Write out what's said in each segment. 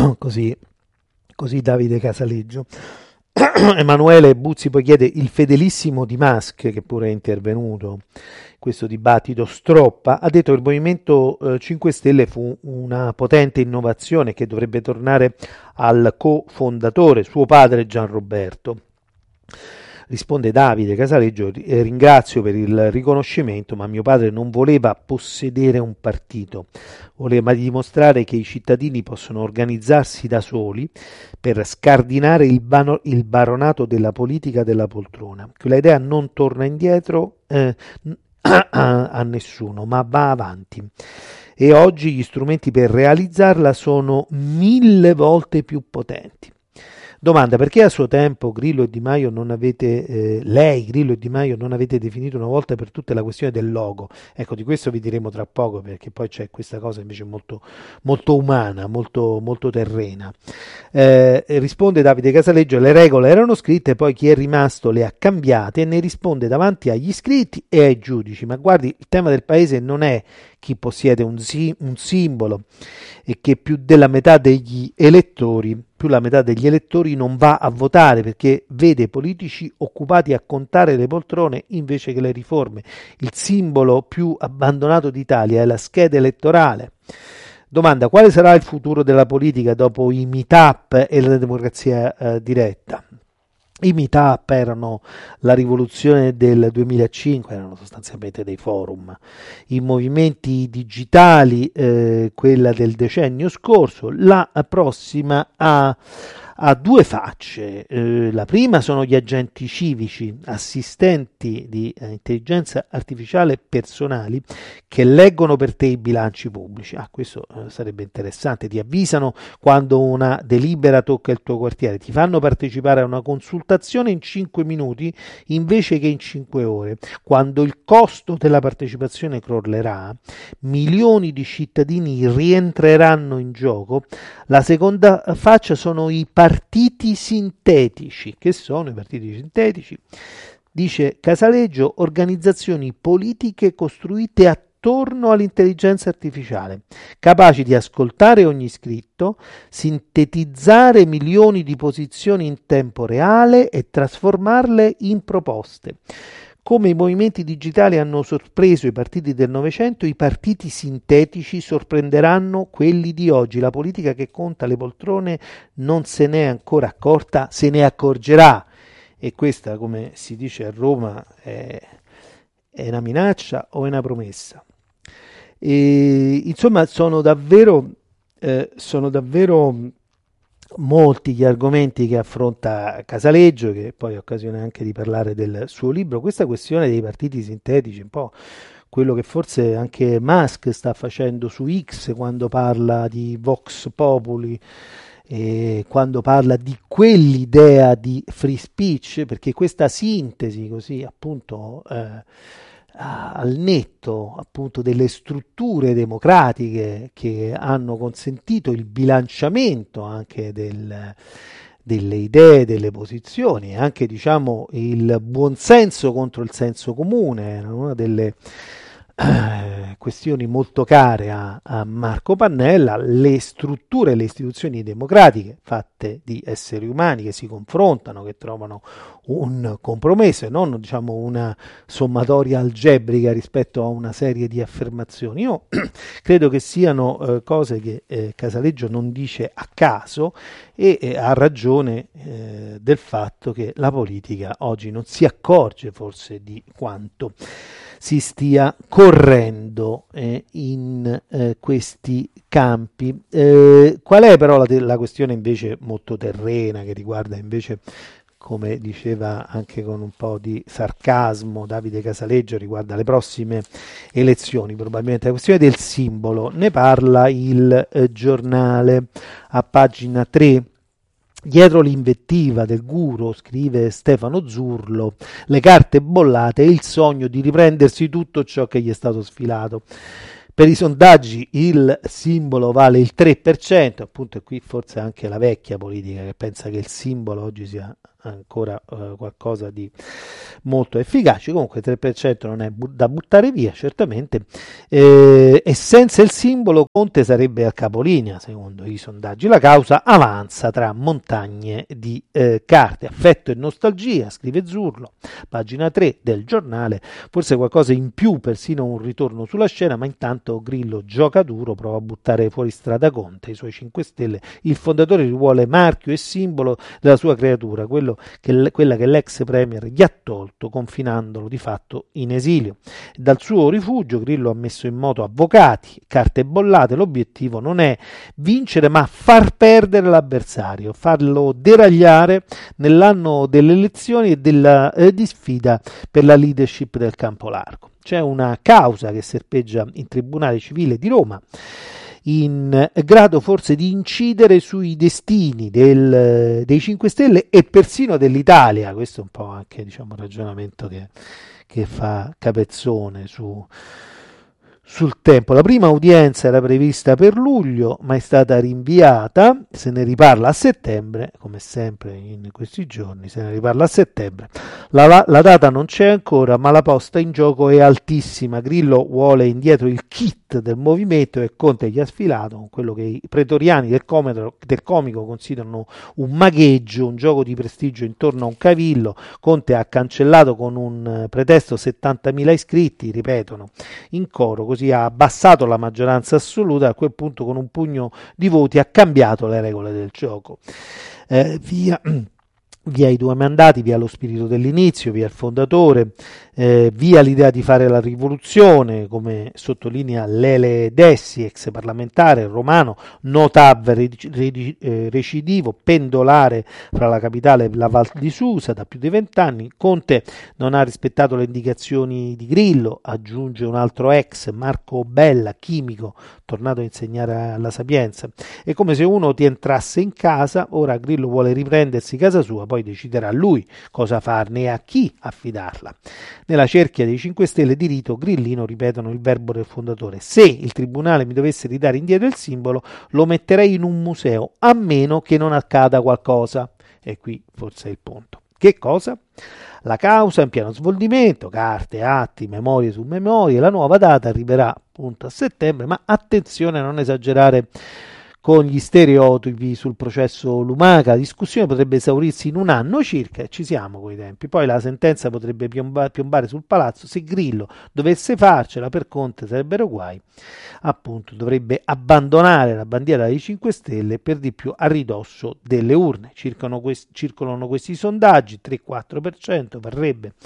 così, così Davide Casaleggio. Emanuele Buzzi poi chiede: il fedelissimo Di Masch, che pure è intervenuto in questo dibattito, stroppa, ha detto che il Movimento 5 Stelle fu una potente innovazione che dovrebbe tornare al cofondatore, suo padre Gianroberto. Risponde Davide Casaleggio: ringrazio per il riconoscimento, ma mio padre non voleva possedere un partito, voleva dimostrare che i cittadini possono organizzarsi da soli per scardinare il baronato della politica della poltrona. Quella idea non torna indietro a nessuno, ma va avanti. E oggi gli strumenti per realizzarla sono 1000 volte più potenti. Domanda: perché a suo tempo Grillo e Di Maio non avete, lei, Grillo e Di Maio, non avete definito una volta per tutte la questione del logo? Ecco, di questo vi diremo tra poco, perché poi c'è questa cosa invece molto, molto umana, molto, molto terrena. Risponde Davide Casaleggio: le regole erano scritte, poi chi è rimasto le ha cambiate e ne risponde davanti agli iscritti e ai giudici. Ma guardi, il tema del paese non è chi possiede un simbolo, e che più la metà degli elettori non va a votare perché vede politici occupati a contare le poltrone invece che le riforme. Il simbolo più abbandonato d'Italia è la scheda elettorale. Domanda: quale sarà il futuro della politica dopo i meet-up e la democrazia diretta? I meet-up erano la rivoluzione del 2005, erano sostanzialmente dei forum. I movimenti digitali, quella del decennio scorso. La prossima ha due facce. La prima sono gli agenti civici, assistenti di intelligenza artificiale personali che leggono per te i bilanci pubblici. Questo sarebbe interessante. Ti avvisano quando una delibera tocca il tuo quartiere, ti fanno partecipare a una consultazione in 5 minuti invece che in 5 ore. Quando il costo della partecipazione crollerà, milioni di cittadini rientreranno in gioco. La seconda faccia sono i partiti sintetici. Che sono i partiti sintetici? Dice Casaleggio: organizzazioni politiche costruite attorno all'intelligenza artificiale, capaci di ascoltare ogni iscritto, sintetizzare milioni di posizioni in tempo reale e trasformarle in proposte. Come i movimenti digitali hanno sorpreso i partiti del Novecento, i partiti sintetici sorprenderanno quelli di oggi. La politica che conta le poltrone non se n'è ancora accorta, se ne accorgerà. E questa, come si dice a Roma, è una minaccia o è una promessa? Insomma, sono davvero molti gli argomenti che affronta Casaleggio, che poi ha occasione anche di parlare del suo libro. Questa questione dei partiti sintetici, un po' quello che forse anche Musk sta facendo su X quando parla di Vox Populi, e quando parla di quell'idea di free speech, perché questa sintesi così appunto al netto appunto delle strutture democratiche che hanno consentito il bilanciamento anche delle idee, delle posizioni, e anche diciamo il buonsenso contro il senso comune, era una delle questioni molto care a Marco Pannella. Le strutture e le istituzioni democratiche fatte di esseri umani che si confrontano, che trovano un compromesso e non diciamo una sommatoria algebrica rispetto a una serie di affermazioni. Io credo che siano cose che Casaleggio non dice a caso, e ha ragione del fatto che la politica oggi non si accorge forse di quanto si stia correndo in questi campi. Qual è però la questione invece molto terrena, che riguarda invece, come diceva anche con un po' di sarcasmo Davide Casaleggio, riguarda le prossime elezioni, probabilmente la questione del simbolo. Ne parla il giornale a pagina 3. Dietro l'invettiva del guru, scrive Stefano Zurlo, le carte bollate e il sogno di riprendersi tutto ciò che gli è stato sfilato. Per i sondaggi il simbolo vale il 3%, appunto, e qui forse anche la vecchia politica che pensa che il simbolo oggi sia ancora qualcosa di molto efficace. Comunque 3% non è da buttare via, certamente, e senza il simbolo Conte sarebbe al capolinea, secondo i sondaggi. La causa avanza tra montagne di carte. Affetto e nostalgia, scrive Zurlo, pagina 3 del giornale, forse qualcosa in più, persino un ritorno sulla scena, ma intanto Grillo gioca duro, prova a buttare fuori strada Conte, i suoi 5 Stelle. Il fondatore rivuole marchio e simbolo della sua creatura, quella che l'ex premier gli ha tolto, confinandolo di fatto in esilio. Dal suo rifugio Grillo ha messo in moto avvocati, carte bollate. L'obiettivo non è vincere, ma far perdere l'avversario, farlo deragliare nell'anno delle elezioni e della di sfida per la leadership del campo largo. C'è una causa che serpeggia in Tribunale Civile di Roma, in grado forse di incidere sui destini dei 5 Stelle e persino dell'Italia. Questo è un po' anche, diciamo, un ragionamento che fa Capezzone sul tempo. La prima udienza era prevista per luglio, ma è stata rinviata. Se ne riparla a settembre, come sempre in questi giorni, se ne riparla a settembre. La data non c'è ancora, ma la posta in gioco è altissima. Grillo vuole indietro il kit del movimento e Conte gli ha sfilato con quello che i pretoriani del comico considerano un magheggio, un gioco di prestigio intorno a un cavillo. Conte ha cancellato con un pretesto 70.000 iscritti, ripetono in coro, così ha abbassato la maggioranza assoluta. A quel punto, con un pugno di voti, ha cambiato le regole del gioco. Via i 2 mandati, via lo spirito dell'inizio, via il fondatore, via l'idea di fare la rivoluzione, come sottolinea Lele Dessi, ex parlamentare romano, no TAV recidivo, pendolare fra la capitale e la Val di Susa da più di 20 anni. Conte non ha rispettato le indicazioni di Grillo, aggiunge un altro ex, Marco Bella, chimico, tornato a insegnare alla Sapienza. È come se uno ti entrasse in casa. Ora Grillo vuole riprendersi casa sua, poi deciderà lui cosa farne e a chi affidarla. Nella cerchia dei 5 Stelle di rito grillino ripetono il verbo del fondatore: se il tribunale mi dovesse ridare indietro il simbolo, lo metterei in un museo, a meno che non accada qualcosa. E qui forse è il punto. Che cosa? La causa in pieno svolgimento, carte, atti, memorie su memorie. La nuova data arriverà appunto a settembre, ma attenzione a non esagerare con gli stereotipi sul processo Lumaca. La discussione potrebbe esaurirsi in un anno circa, e ci siamo coi tempi. Poi la sentenza potrebbe piombare sul palazzo. Se Grillo dovesse farcela, per Conte sarebbero guai. Appunto, dovrebbe abbandonare la bandiera dei 5 Stelle, per di più a ridosso delle urne. Circolano questi sondaggi: 3-4% varrebbe.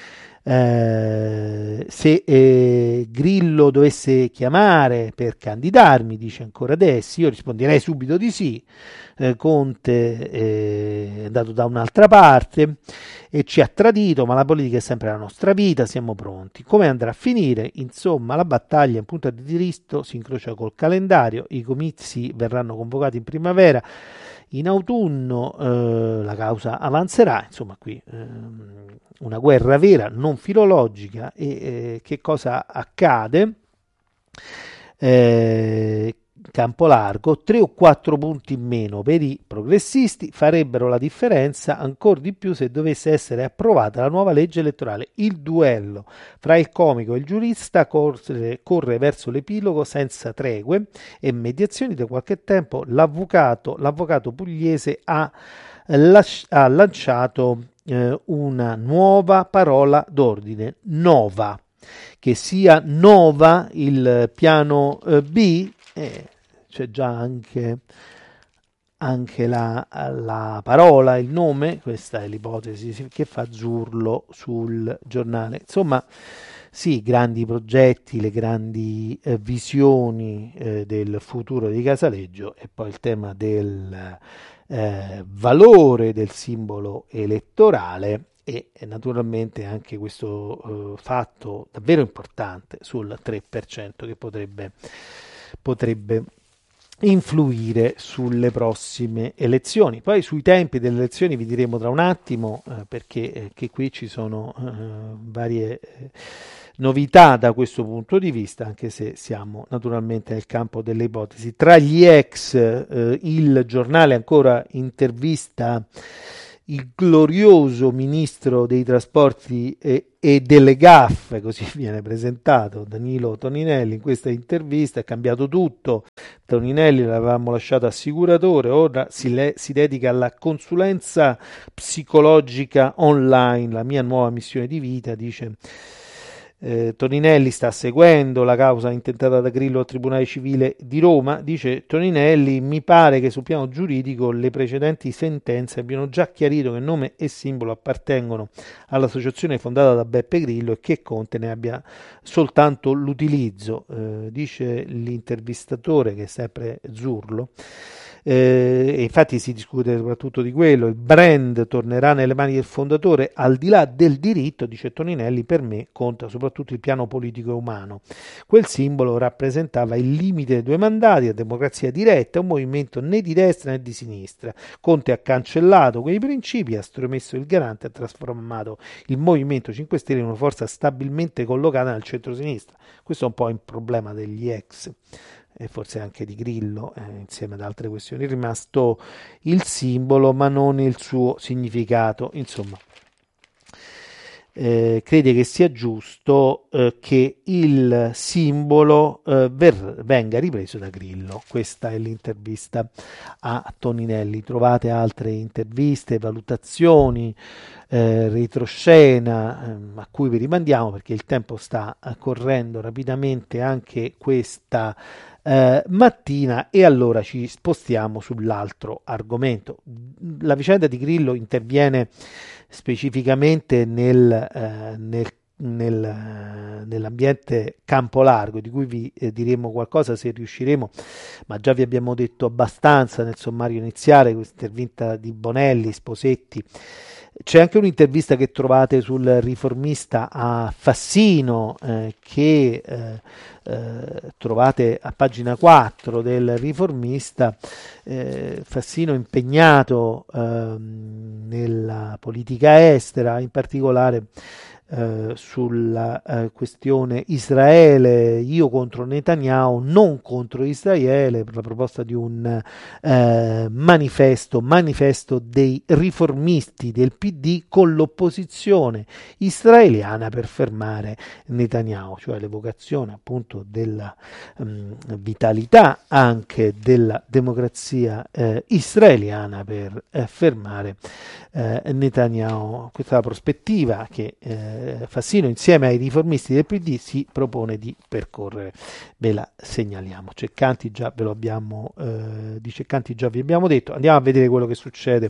Se Grillo dovesse chiamare per candidarmi, dice ancora adesso, io risponderei subito di sì. Conte è andato da un'altra parte e ci ha tradito, ma la politica è sempre la nostra vita, siamo pronti. Come andrà a finire? Insomma, la battaglia in punta di diritto si incrocia col calendario. I comizi verranno convocati in primavera. In autunno la causa avanzerà. Insomma, qui una guerra vera, non filologica. E che cosa accade? Campo largo, 3 o 4 punti in meno per i progressisti farebbero la differenza, ancora di più se dovesse essere approvata la nuova legge elettorale. Il duello fra il comico e il giurista corre verso l'epilogo senza tregue e mediazioni. Da qualche tempo l'avvocato pugliese ha lanciato una nuova parola d'ordine: nova. Che sia nova il piano B? C'è già anche la parola, il nome. Questa è l'ipotesi che fa Zurlo sul giornale. Insomma, sì, grandi progetti, le grandi visioni del futuro di Casaleggio, e poi il tema del valore del simbolo elettorale, e naturalmente anche questo fatto davvero importante sul 3% che potrebbe influire sulle prossime elezioni. Poi sui tempi delle elezioni vi diremo tra un attimo, perché che qui ci sono varie novità da questo punto di vista, anche se siamo naturalmente nel campo delle ipotesi. Tra gli ex, il giornale ancora intervista il glorioso ministro dei trasporti e delle gaffe, così viene presentato Danilo Toninelli in questa intervista. È cambiato tutto. Toninelli l'avevamo lasciato assicuratore, ora si dedica alla consulenza psicologica online, la mia nuova missione di vita, dice. Toninelli sta seguendo la causa intentata da Grillo al Tribunale Civile di Roma. Dice Toninelli: mi pare che sul piano giuridico le precedenti sentenze abbiano già chiarito che nome e simbolo appartengono all'associazione fondata da Beppe Grillo e che Conte ne abbia soltanto l'utilizzo, dice l'intervistatore, che è sempre Zurlo. E infatti si discute soprattutto di quello. Il brand tornerà nelle mani del fondatore. Al di là del diritto, dice Toninelli, per me conta soprattutto il piano politico e umano. Quel simbolo rappresentava il limite dei 2 mandati, la democrazia diretta, un movimento né di destra né di sinistra. Conte ha cancellato quei principi, ha stromesso il garante, ha trasformato il Movimento 5 Stelle in una forza stabilmente collocata nel centro-sinistra. Questo è un po' il problema degli ex e forse anche di Grillo, insieme ad altre questioni. È rimasto il simbolo ma non il suo significato. Insomma, crede che sia giusto che il simbolo venga ripreso da Grillo. Questa è l'intervista a Toninelli. Trovate altre interviste, valutazioni, retroscena, a cui vi rimandiamo perché il tempo sta correndo rapidamente anche questa mattina, e allora ci spostiamo sull'altro argomento. La vicenda di Grillo interviene specificamente nell'ambiente Campo Largo, di cui vi diremo qualcosa se riusciremo, ma già vi abbiamo detto abbastanza nel sommario iniziale, questa intervista di Bonelli, Sposetti. C'è anche un'intervista che trovate sul Riformista a Fassino, che trovate a pagina 4 del Riformista. Fassino impegnato nella politica estera, in particolare sulla questione Israele, io contro Netanyahu, non contro Israele, per la proposta di un manifesto dei riformisti del PD con l'opposizione israeliana per fermare Netanyahu, cioè l'evocazione appunto della vitalità anche della democrazia israeliana per fermare Netanyahu. Questa è la prospettiva che Fassino insieme ai riformisti del PD si propone di percorrere. Ve la segnaliamo. Ceccanti già ve lo abbiamo di Ceccanti già vi abbiamo detto. Andiamo a vedere quello che succede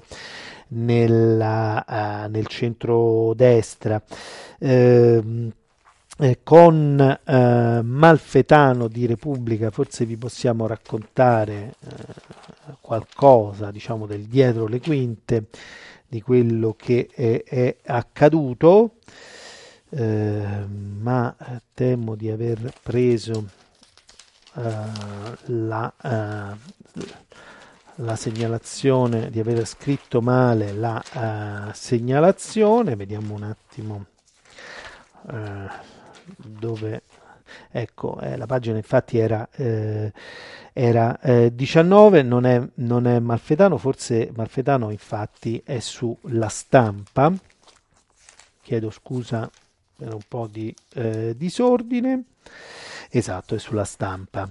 nel centro-destra. Con Malfetano di Repubblica forse vi possiamo raccontare qualcosa, diciamo, del dietro le quinte di quello che è accaduto, ma temo di aver preso la segnalazione, di aver scritto male la segnalazione. Vediamo un attimo dove. Ecco, la pagina infatti era 19, non è Malfetano, forse Malfetano infatti è sulla Stampa. Chiedo scusa per un po' di disordine. Esatto, è sulla Stampa.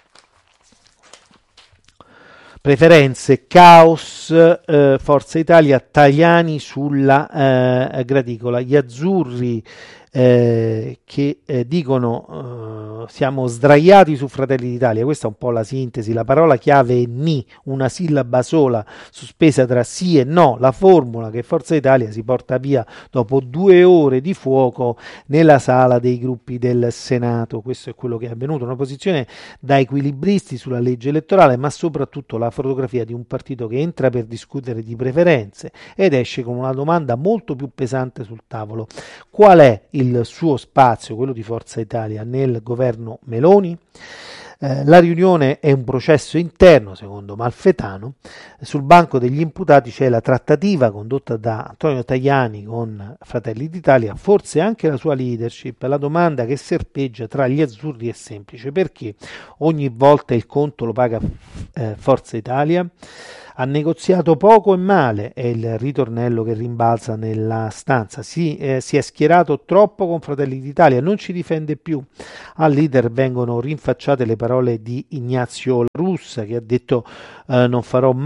Preferenze, caos, Forza Italia, Tajani sulla graticola, gli azzurri che dicono siamo sdraiati su Fratelli d'Italia. Questa è un po' la sintesi. La parola chiave è ni, una sillaba sola sospesa tra sì e no, la formula che Forza Italia si porta via dopo 2 ore di fuoco nella sala dei gruppi del Senato. Questo è quello che è avvenuto, una posizione da equilibristi sulla legge elettorale, ma soprattutto la fotografia di un partito che entra per discutere di preferenze ed esce con una domanda molto più pesante sul tavolo: qual è il suo spazio, quello di Forza Italia, nel governo Meloni? La riunione è un processo interno, secondo Malfetano. Sul banco degli imputati c'è la trattativa condotta da Antonio Tajani con Fratelli d'Italia, forse anche la sua leadership. La domanda che serpeggia tra gli azzurri è semplice: perché ogni volta il conto lo paga Forza Italia? Ha negoziato poco e male, è il ritornello che rimbalza nella stanza. Si è schierato troppo con Fratelli d'Italia, non ci difende più. Al leader vengono rinfacciate le parole di Ignazio La Russa, che ha detto non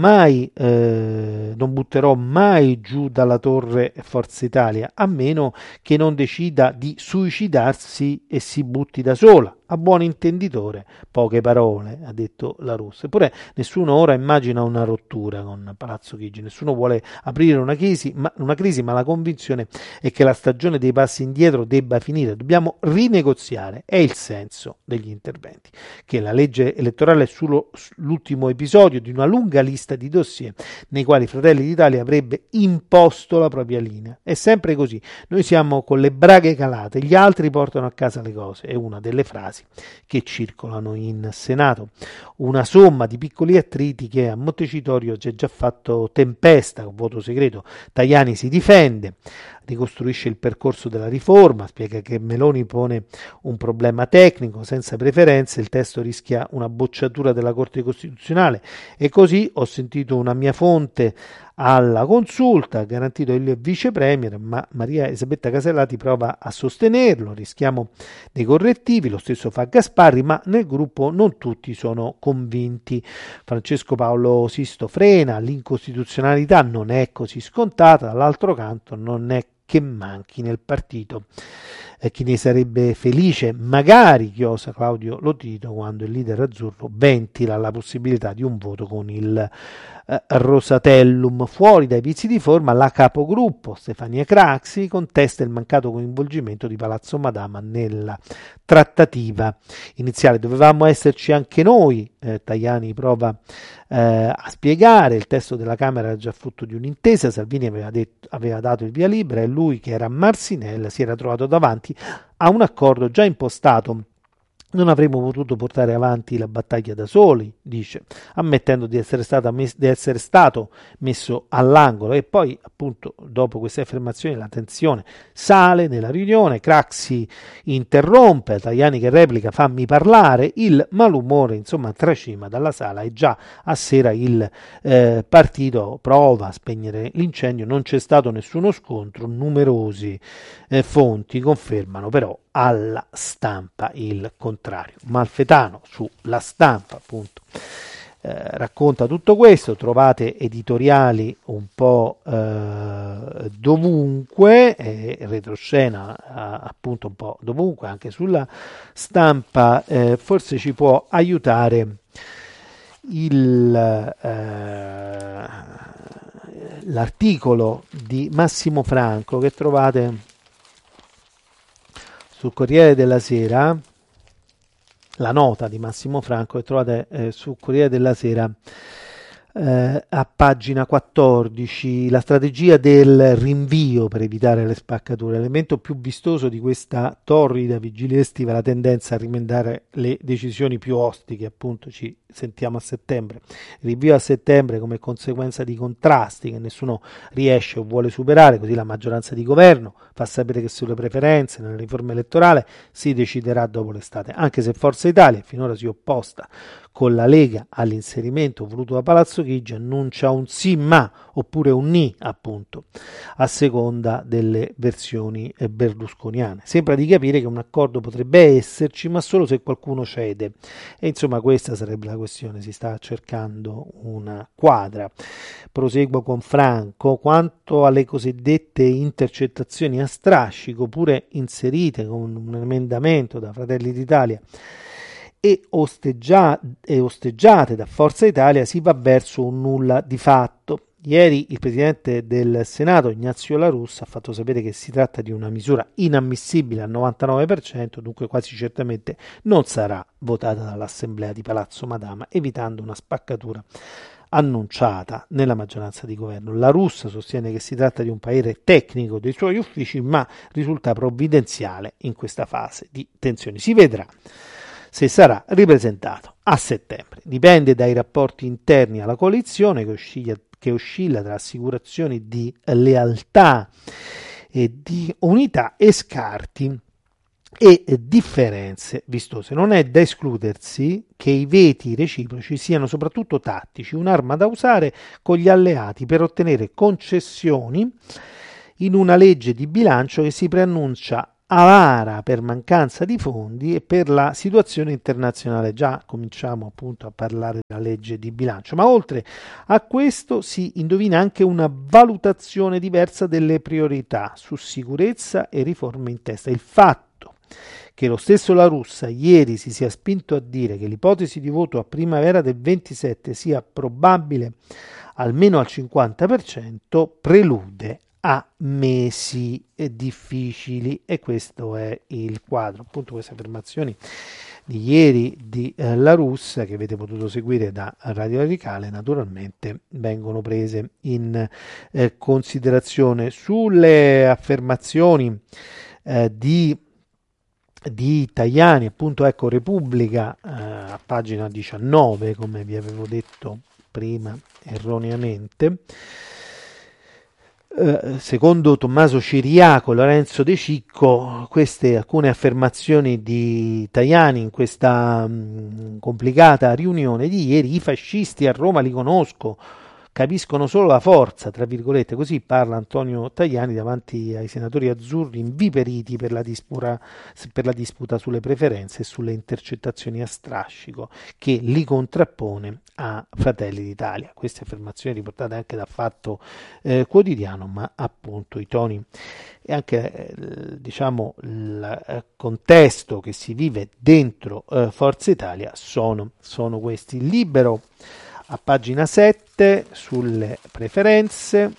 butterò mai giù dalla torre Forza Italia, a meno che non decida di suicidarsi e si butti da sola. A buon intenditore, poche parole, ha detto La Russa. Eppure nessuno ora immagina una rottura con Palazzo Chigi, nessuno vuole aprire una crisi, ma la convinzione è che la stagione dei passi indietro debba finire. Dobbiamo rinegoziare, è il senso degli interventi. Che la legge elettorale è solo l'ultimo episodio di una lunga lista di dossier nei quali Fratelli d'Italia avrebbe imposto la propria linea. È sempre così, noi siamo con le braghe calate, gli altri portano a casa le cose, è una delle frasi che circolano in Senato. Una somma di piccoli attriti che a Montecitorio si è già fatto tempesta con voto segreto. Tajani si difende, ricostruisce il percorso della riforma, spiega che Meloni pone un problema tecnico, senza preferenze, il testo rischia una bocciatura della Corte Costituzionale e così ho sentito una mia fonte alla consulta, ha garantito il vice premier, ma Maria Elisabetta Casellati prova a sostenerlo, rischiamo dei correttivi, lo stesso fa Gasparri, ma nel gruppo non tutti sono convinti. Francesco Paolo Sisto frena, l'incostituzionalità non è così scontata, dall'altro canto non è che manchi nel partito chi ne sarebbe felice, magari chiosa Claudio Lotito quando il leader azzurro ventila la possibilità di un voto con il Rosatellum. Fuori dai vizi di forma, la capogruppo Stefania Craxi contesta il mancato coinvolgimento di Palazzo Madama nella trattativa iniziale. Dovevamo esserci anche noi, Tajani prova a spiegare, il testo della Camera era già frutto di un'intesa, Salvini aveva dato il via libera e lui, che era Marsinella, si era trovato davanti a un accordo già impostato. Non avremmo potuto portare avanti la battaglia da soli, dice, ammettendo di essere stato messo all'angolo. E poi, appunto, dopo queste affermazioni, la tensione sale nella riunione, Craxi interrompe, Tajani che replica fammi parlare, il malumore insomma tracima dalla sala e già a sera il partito prova a spegnere l'incendio, non c'è stato nessuno scontro, numerosi fonti confermano però alla Stampa il contrario. Malfetano sulla Stampa appunto racconta tutto questo, trovate editoriali un po' dovunque, retroscena appunto un po' dovunque, anche sulla Stampa. Forse ci può aiutare l'articolo di Massimo Franco che trovate sul Corriere della Sera, la nota di Massimo Franco che trovate sul Corriere della Sera a pagina 14, la strategia del rinvio per evitare le spaccature. L'elemento più vistoso di questa torrida vigilia estiva è la tendenza a rimandare le decisioni più ostiche, appunto ci sentiamo a settembre. Il rinvio a settembre come conseguenza di contrasti che nessuno riesce o vuole superare, così la maggioranza di governo fa sapere che sulle preferenze nella riforma elettorale si deciderà dopo l'estate, anche se Forza Italia finora si è opposta con la Lega all'inserimento voluto da Palazzo Chigi, annuncia un sì ma oppure un ni appunto a seconda delle versioni berlusconiane. Sembra di capire che un accordo potrebbe esserci ma solo se qualcuno cede e insomma questa sarebbe la questione, si sta cercando una quadra. Proseguo con Franco, quanto alle cosiddette intercettazioni a strascico pure inserite con un emendamento da Fratelli d'Italia e osteggiate da Forza Italia, si va verso un nulla di fatto. Ieri il Presidente del Senato, Ignazio La Russa, ha fatto sapere che si tratta di una misura inammissibile al 99%, dunque quasi certamente non sarà votata dall'Assemblea di Palazzo Madama, evitando una spaccatura annunciata nella maggioranza di governo. La Russa sostiene che si tratta di un parere tecnico dei suoi uffici, ma risulta provvidenziale in questa fase di tensioni. Si vedrà se sarà ripresentato a settembre. Dipende dai rapporti interni alla coalizione che oscilla tra assicurazioni di lealtà e di unità e scarti e differenze vistose. Non è da escludersi che i veti reciproci siano soprattutto tattici, un'arma da usare con gli alleati per ottenere concessioni in una legge di bilancio che si preannuncia avara per mancanza di fondi e per la situazione internazionale. Già cominciamo appunto a parlare della legge di bilancio, ma oltre a questo si indovina anche una valutazione diversa delle priorità su sicurezza e riforme in testa. Il fatto che lo stesso La Russa ieri si sia spinto a dire che l'ipotesi di voto a primavera del 27 sia probabile almeno al 50% prelude a mesi difficili, e questo è il quadro. Appunto, queste affermazioni di ieri di La Russa, che avete potuto seguire da Radio Radicale, naturalmente vengono prese in considerazione. Sulle affermazioni di Tajani, appunto, ecco, Repubblica, a pagina 19, come vi avevo detto prima erroneamente, secondo Tommaso Ciriaco, Lorenzo De Cicco, queste alcune affermazioni di Tajani in questa complicata riunione di ieri: i fascisti a Roma li conosco, capiscono solo la forza, tra virgolette, così parla Antonio Tajani davanti ai senatori azzurri inviperiti per la disputa sulle preferenze e sulle intercettazioni a strascico che li contrappone a Fratelli d'Italia. Queste affermazioni riportate anche da Fatto Quotidiano, ma appunto i toni e anche diciamo il contesto che si vive dentro Forza Italia sono questi. Il Libero a pagina 7 sulle preferenze,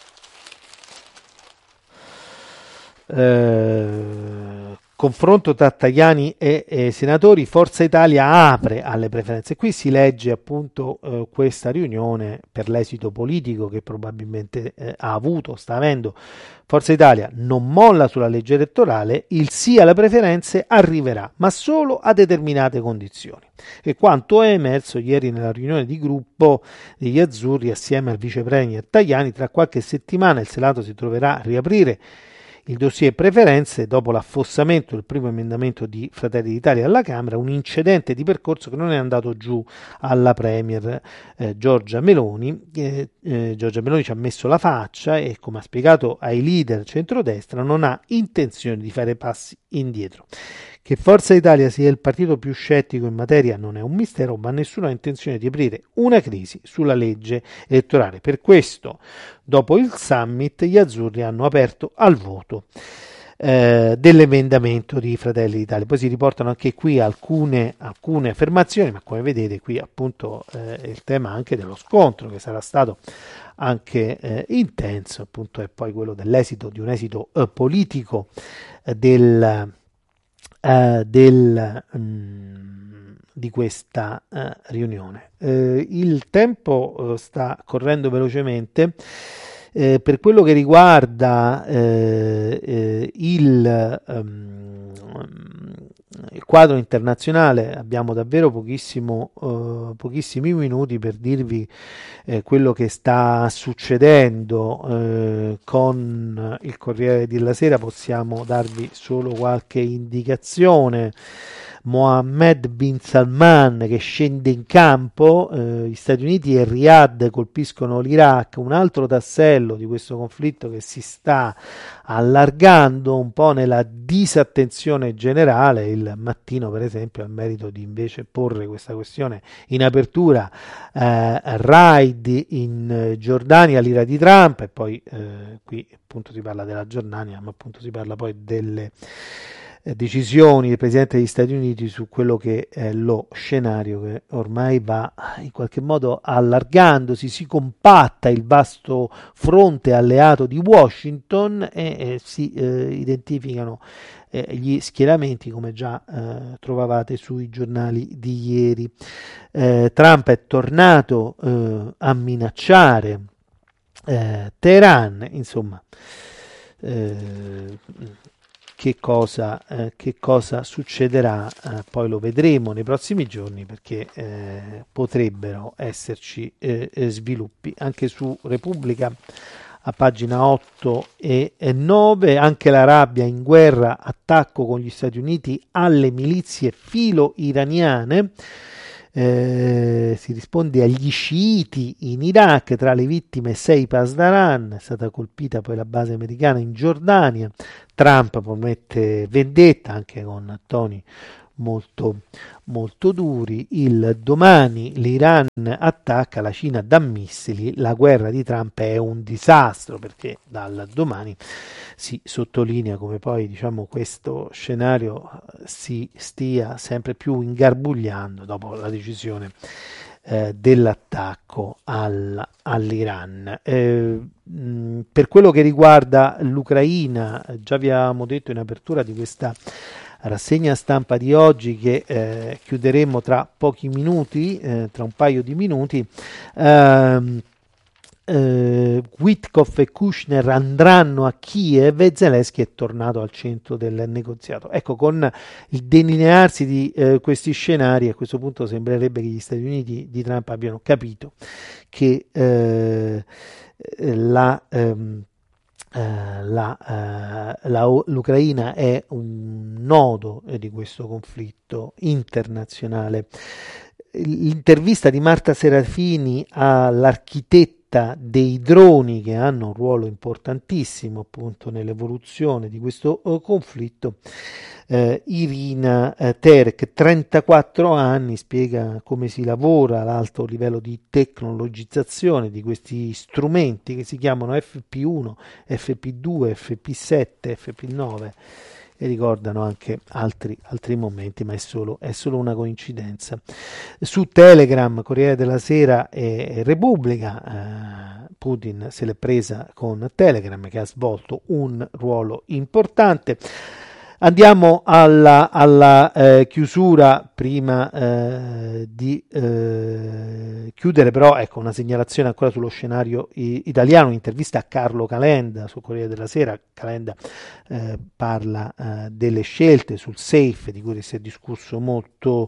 confronto tra Tajani e senatori, Forza Italia apre alle preferenze. Qui si legge appunto questa riunione per l'esito politico che probabilmente sta avendo Forza Italia. Non molla sulla legge elettorale, il sì alle preferenze arriverà, ma solo a determinate condizioni. E quanto è emerso ieri nella riunione di gruppo degli azzurri assieme al vice premier Tajani, tra qualche settimana il Senato si troverà a riaprire il dossier preferenze dopo l'affossamento del primo emendamento di Fratelli d'Italia alla Camera, un incidente di percorso che non è andato giù alla premier Giorgia Meloni. Giorgia Meloni ci ha messo la faccia e, come ha spiegato ai leader centrodestra, non ha intenzione di fare passi indietro. Che Forza Italia sia il partito più scettico in materia non è un mistero, ma nessuno ha intenzione di aprire una crisi sulla legge elettorale. Per questo, dopo il summit, gli azzurri hanno aperto al voto dell'emendamento di Fratelli d'Italia. Poi si riportano anche qui alcune affermazioni, ma come vedete qui appunto il tema anche dello scontro, che sarà stato anche intenso, appunto è poi quello dell'esito, di un esito politico di questa riunione. Il tempo sta correndo velocemente. Per quello che riguarda il quadro internazionale, abbiamo davvero pochissimi minuti per dirvi quello che sta succedendo con il Corriere della Sera. Possiamo darvi solo qualche indicazione. Mohammed bin Salman che scende in campo, gli Stati Uniti e Riyadh colpiscono l'Iraq, un altro tassello di questo conflitto che si sta allargando un po' nella disattenzione generale. Il Mattino, per esempio, ha il merito di invece porre questa questione in apertura: raid in Giordania, l'ira di Trump, e poi qui appunto si parla della Giordania, ma appunto si parla poi delle decisioni del Presidente degli Stati Uniti su quello che è lo scenario che ormai va in qualche modo allargandosi, si compatta il vasto fronte alleato di Washington e si identificano gli schieramenti, come già trovavate sui giornali di ieri. Trump è tornato a minacciare Teheran, insomma. Che cosa succederà poi lo vedremo nei prossimi giorni, perché potrebbero esserci sviluppi. Anche su Repubblica a pagina 8 e 9. Anche l'Arabia in guerra, attacco con gli Stati Uniti alle milizie filo-iraniane. Si risponde agli sciiti in Iraq, tra le vittime 6 Pasdaran, è stata colpita poi la base americana in Giordania. Trump promette vendetta anche con toni molto, molto duri. Il domani l'Iran attacca, la Cina dà missili, la guerra di Trump è un disastro, perché dal domani si sottolinea come poi questo scenario si stia sempre più ingarbugliando dopo la decisione dell'attacco all'Iran. Per quello che riguarda l'Ucraina, già vi avevamo detto in apertura di questa rassegna stampa di oggi che chiuderemo tra pochi minuti, tra un paio di minuti. Witkoff e Kushner andranno a Kiev e Zelensky è tornato al centro del negoziato. Ecco, con il delinearsi di questi scenari, a questo punto sembrerebbe che gli Stati Uniti di Trump abbiano capito che l'Ucraina è un nodo di questo conflitto internazionale. L'intervista di Marta Serafini all'architetta dei droni, che hanno un ruolo importantissimo appunto nell'evoluzione di questo conflitto, Irina Terek, 34 anni, spiega come si lavora all'alto livello di tecnologizzazione di questi strumenti che si chiamano FP1, FP2, FP7, FP9 e ricordano anche altri momenti, ma è solo una coincidenza. Su Telegram, Corriere della Sera e Repubblica, Putin se l'è presa con Telegram, che ha svolto un ruolo importante. Andiamo alla chiusura. Prima di chiudere, però, ecco, una segnalazione ancora sullo scenario italiano, un'intervista a Carlo Calenda sul Corriere della Sera. Calenda parla delle scelte sul SAFE, di cui si è discusso molto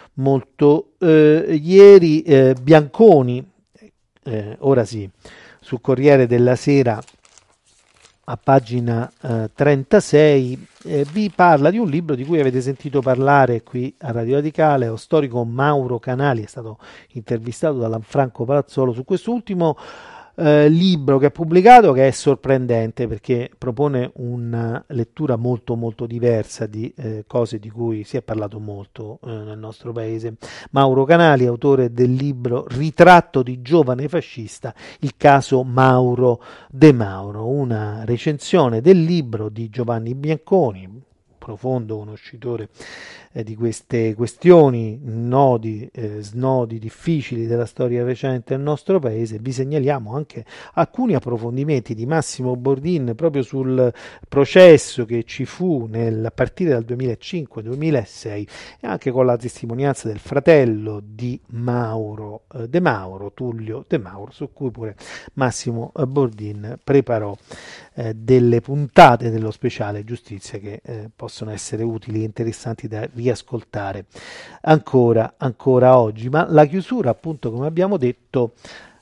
ieri. Bianconi, ora sì, sul Corriere della Sera, a pagina 36, vi parla di un libro di cui avete sentito parlare qui a Radio Radicale. Lo storico Mauro Canali è stato intervistato da Franco Palazzolo su questo ultimo libro che ha pubblicato, che è sorprendente perché propone una lettura molto molto diversa di cose di cui si è parlato molto nel nostro paese. Mauro Canali, autore del libro Ritratto di giovane fascista, il caso Mauro De Mauro, una recensione del libro di Giovanni Bianconi, profondo conoscitore di queste questioni, snodi difficili della storia recente del nostro paese. Vi segnaliamo anche alcuni approfondimenti di Massimo Bordin proprio sul processo che ci fu a partire dal 2005-2006 e anche con la testimonianza del fratello di Mauro De Mauro, Tullio De Mauro, su cui pure Massimo Bordin preparò delle puntate dello speciale giustizia che possono essere utili e interessanti da riascoltare ancora oggi. Ma la chiusura, appunto, come abbiamo detto,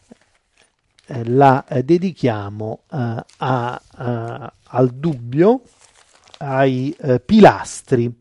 la dedichiamo al dubbio, ai pilastri.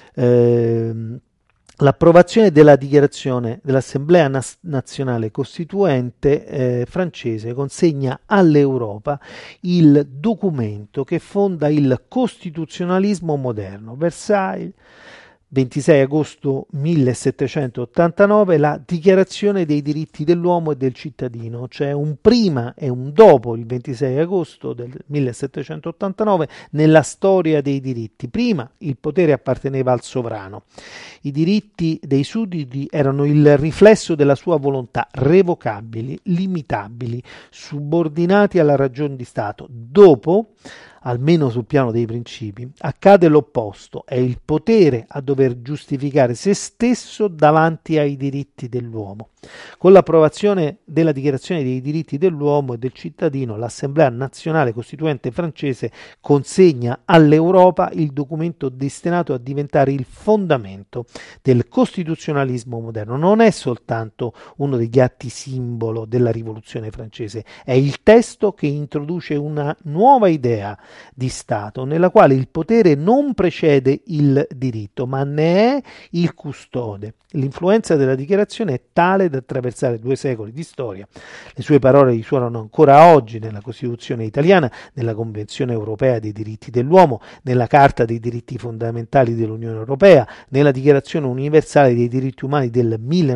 L'approvazione della dichiarazione dell'Assemblea nazionale costituente francese consegna all'Europa il documento che fonda il costituzionalismo moderno. Versailles, 26 agosto 1789, la Dichiarazione dei diritti dell'uomo e del cittadino. C'è un prima e un dopo il 26 agosto del 1789 nella storia dei diritti. Prima il potere apparteneva al sovrano. I diritti dei sudditi erano il riflesso della sua volontà, revocabili, limitabili, subordinati alla ragione di Stato. Dopo, almeno sul piano dei principi, accade l'opposto, è il potere a dover giustificare se stesso davanti ai diritti dell'uomo. Con l'approvazione della Dichiarazione dei diritti dell'uomo e del cittadino, l'Assemblea nazionale costituente francese consegna all'Europa il documento destinato a diventare il fondamento del costituzionalismo moderno. Non è soltanto uno degli atti simbolo della rivoluzione francese, è il testo che introduce una nuova idea di Stato nella quale il potere non precede il diritto, ma ne è il custode. L'influenza della dichiarazione è tale da attraversare 2 secoli di storia. Le sue parole risuonano ancora oggi nella Costituzione italiana, nella Convenzione europea dei diritti dell'uomo, nella Carta dei diritti fondamentali dell'Unione Europea, nella Dichiarazione universale dei diritti umani del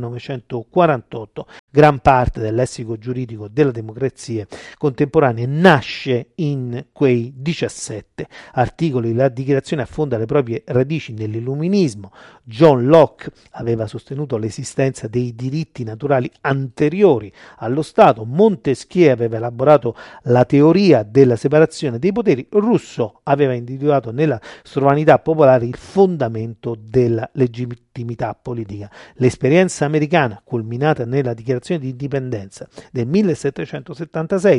1948. Gran parte del lessico giuridico della democrazia contemporanea nasce in quei 17 articoli. La dichiarazione affonda le proprie radici nell'illuminismo. John Locke aveva sostenuto l'esistenza dei diritti naturali anteriori allo Stato, Montesquieu aveva elaborato la teoria della separazione dei poteri, Rousseau aveva individuato nella sovranità popolare il fondamento della legittimità politica. L'esperienza americana, culminata nella dichiarazione di indipendenza del 1776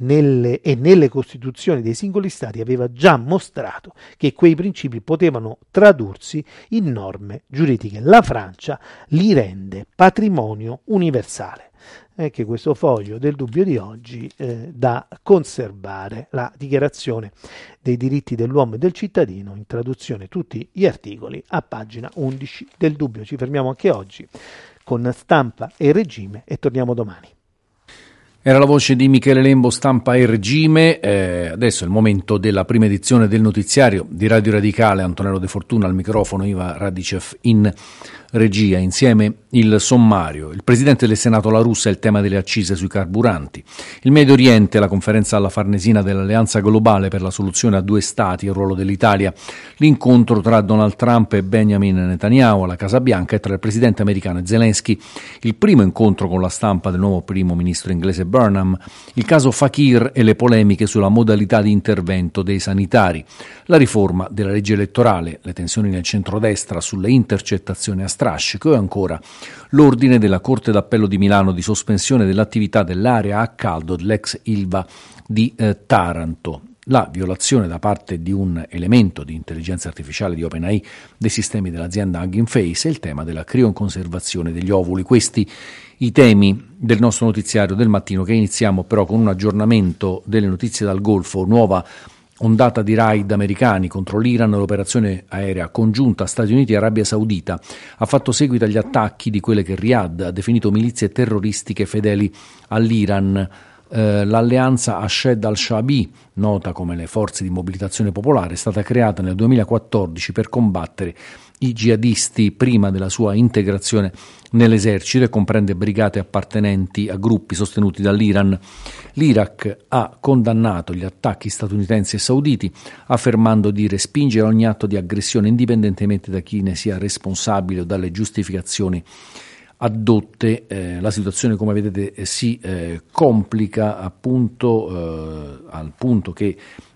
e nelle costituzioni dei singoli stati, aveva già mostrato che quei principi potevano tradursi in norme giuridiche. La Francia li rende patrimonio universale. È che questo foglio del dubbio di oggi da conservare la dichiarazione dei diritti dell'uomo e del cittadino, in traduzione tutti gli articoli, a pagina 11 del dubbio. Ci fermiamo anche oggi con Stampa e Regime e torniamo domani. Era la voce di Michele Lembo, Stampa e Regime. Adesso è il momento della prima edizione del notiziario di Radio Radicale. Antonello De Fortuna al microfono, Iva Radicev in regia. Insieme il sommario. Il presidente del Senato La Russa e il tema delle accise sui carburanti. Il Medio Oriente, la conferenza alla Farnesina dell'Alleanza Globale per la soluzione a 2 stati, il ruolo dell'Italia. L'incontro tra Donald Trump e Benjamin Netanyahu alla Casa Bianca e tra il presidente americano e Zelensky. Il primo incontro con la stampa del nuovo primo ministro inglese Burnham, il caso Fakir e le polemiche sulla modalità di intervento dei sanitari, la riforma della legge elettorale, le tensioni nel centrodestra sulle intercettazioni a strascico e ancora l'ordine della Corte d'Appello di Milano di sospensione dell'attività dell'area a caldo dell'ex Ilva di Taranto. La violazione da parte di un elemento di intelligenza artificiale di OpenAI dei sistemi dell'azienda Hugging Face e il tema della crioconservazione degli ovuli. Questi i temi del nostro notiziario del mattino, che iniziamo però con un aggiornamento delle notizie dal Golfo. Nuova ondata di raid americani contro l'Iran. L'operazione aerea congiunta Stati Uniti e Arabia Saudita ha fatto seguito agli attacchi di quelle che Riyadh ha definito milizie terroristiche fedeli all'Iran. L'alleanza Ashed al-Shaabi, nota come le forze di mobilitazione popolare, è stata creata nel 2014 per combattere i jihadisti prima della sua integrazione nell'esercito e comprende brigate appartenenti a gruppi sostenuti dall'Iran. L'Iraq ha condannato gli attacchi statunitensi e sauditi, affermando di respingere ogni atto di aggressione indipendentemente da chi ne sia responsabile o dalle giustificazioni addotte. La situazione, come vedete, si complica appunto al punto che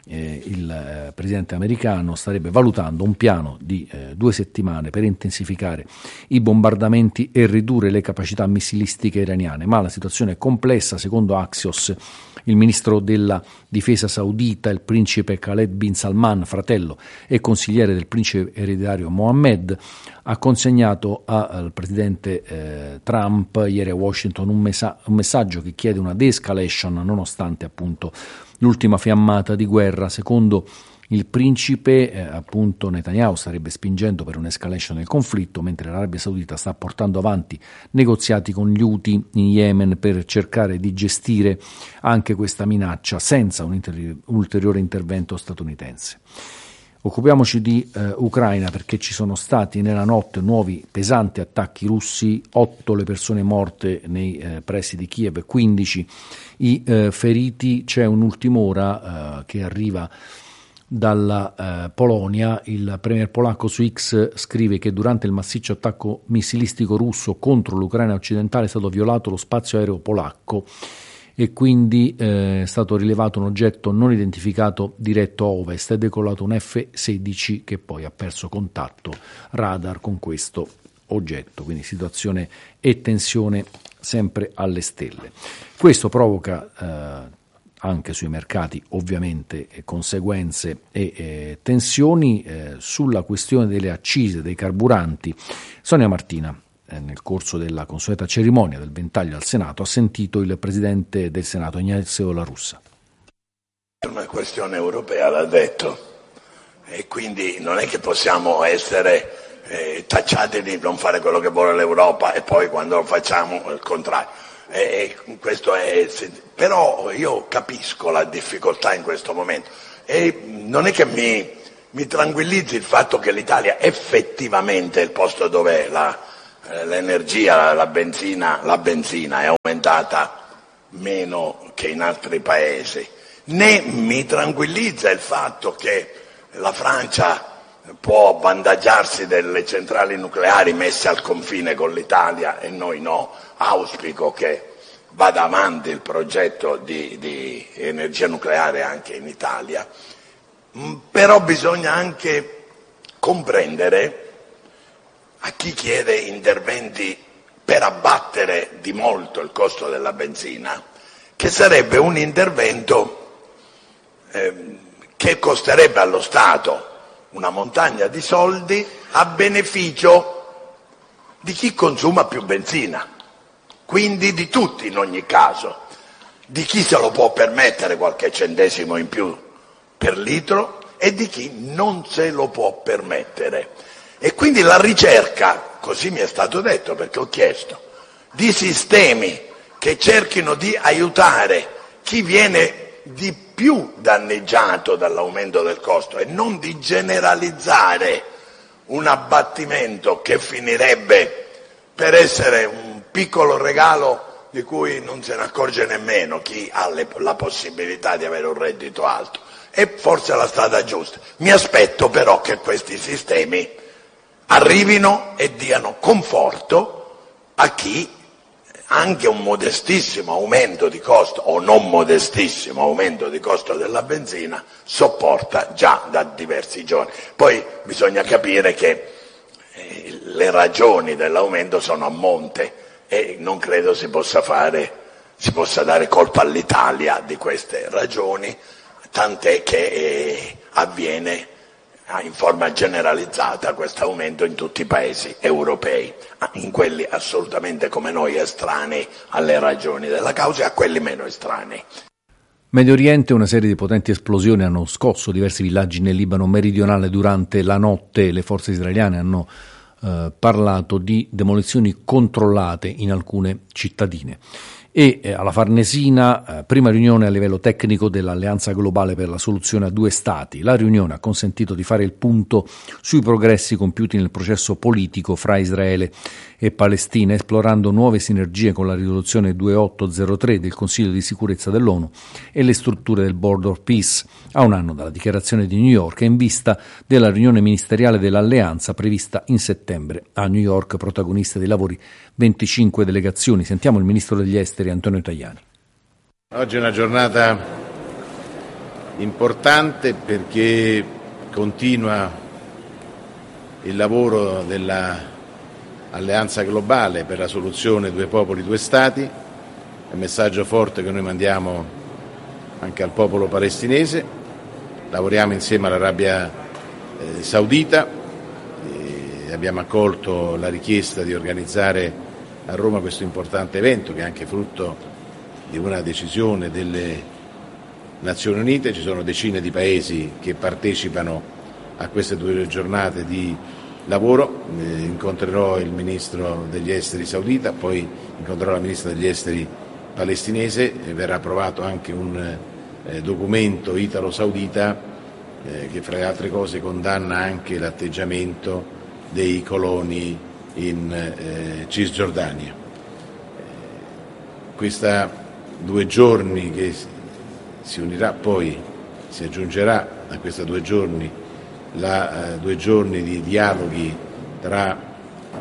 il presidente americano starebbe valutando un piano di 2 settimane per intensificare i bombardamenti e ridurre le capacità missilistiche iraniane. Ma la situazione è complessa. Secondo Axios, il ministro della difesa saudita, il principe Khaled bin Salman, fratello e consigliere del principe ereditario Mohammed, ha consegnato al presidente Trump ieri a Washington un messaggio che chiede una de-escalation nonostante appunto l'ultima fiammata di guerra. Secondo il principe, appunto, Netanyahu starebbe spingendo per un'escalation del conflitto, mentre l'Arabia Saudita sta portando avanti negoziati con gli Houthi in Yemen per cercare di gestire anche questa minaccia senza un ulteriore intervento statunitense. Occupiamoci di Ucraina, perché ci sono stati nella notte nuovi pesanti attacchi russi, 8 le persone morte nei pressi di Kiev, 15 i feriti. C'è un'ultima ora che arriva dalla Polonia. Il premier polacco su X scrive che durante il massiccio attacco missilistico russo contro l'Ucraina occidentale è stato violato lo spazio aereo polacco e quindi è stato rilevato un oggetto non identificato diretto a ovest, è decollato un F-16 che poi ha perso contatto radar con questo oggetto, quindi situazione e tensione sempre alle stelle. Questo provoca anche sui mercati ovviamente conseguenze e tensioni. Sulla questione delle accise dei carburanti, Sonia Martina nel corso della consueta cerimonia del ventaglio al Senato ha sentito il Presidente del Senato Ignazio La Russa. È una questione europea, l'ha detto, e quindi non è che possiamo essere tacciati di non fare quello che vuole l'Europa e poi quando lo facciamo il contrario. Questo è, però io capisco la difficoltà in questo momento e non è che mi tranquillizzi il fatto che l'Italia effettivamente è il posto dove l'energia, la benzina è aumentata meno che in altri paesi, né mi tranquillizza il fatto che la Francia può avvantaggiarsi delle centrali nucleari messe al confine con l'Italia e noi no. Auspico che vada avanti il progetto di energia nucleare anche in Italia, però bisogna anche comprendere a chi chiede interventi per abbattere di molto il costo della benzina, che sarebbe un intervento che costerebbe allo Stato una montagna di soldi a beneficio di chi consuma più benzina, quindi di tutti in ogni caso, di chi se lo può permettere qualche centesimo in più per litro e di chi non se lo può permettere. E quindi la ricerca, così mi è stato detto perché ho chiesto, di sistemi che cerchino di aiutare chi viene di più danneggiato dall'aumento del costo e non di generalizzare un abbattimento che finirebbe per essere un piccolo regalo di cui non se ne accorge nemmeno chi ha la possibilità di avere un reddito alto. È forse la strada giusta. Mi aspetto però che questi sistemi arrivino e diano conforto a chi anche un modestissimo aumento di costo o non modestissimo aumento di costo della benzina sopporta già da diversi giorni. Poi bisogna capire che le ragioni dell'aumento sono a monte e non credo si possa dare colpa all'Italia di queste ragioni, tant'è che avviene in forma generalizzata questo aumento in tutti i paesi europei, in quelli assolutamente come noi estranei alle ragioni della causa e a quelli meno estranei. Medio Oriente, una serie di potenti esplosioni hanno scosso diversi villaggi nel Libano meridionale durante la notte. Le forze israeliane hanno parlato di demolizioni controllate in alcune cittadine. E alla Farnesina, prima riunione a livello tecnico dell'Alleanza Globale per la Soluzione a Due Stati. La riunione ha consentito di fare il punto sui progressi compiuti nel processo politico fra Israele e Palestina, esplorando nuove sinergie con la risoluzione 2803 del Consiglio di Sicurezza dell'ONU e le strutture del Board of Peace, a un anno dalla dichiarazione di New York e in vista della riunione ministeriale dell'Alleanza prevista in settembre a New York, protagonista dei lavori 25 delegazioni. Sentiamo il Ministro degli Esteri Antonio Tajani. Oggi è una giornata importante perché continua il lavoro dell'Alleanza Globale per la soluzione due popoli, due stati. È un messaggio forte che noi mandiamo anche al popolo palestinese. Lavoriamo insieme all'Arabia Saudita. Abbiamo accolto la richiesta di organizzare a Roma questo importante evento che è anche frutto di una decisione delle Nazioni Unite. Ci sono decine di paesi che partecipano a queste due giornate di lavoro. Incontrerò il ministro degli esteri saudita, poi incontrerò la ministra degli esteri palestinese e verrà approvato anche un documento italo-saudita che fra le altre cose condanna anche l'atteggiamento dei coloni in Cisgiordania. Questa 2 giorni che si unirà, poi si aggiungerà a questi 2 giorni 2 giorni di dialoghi tra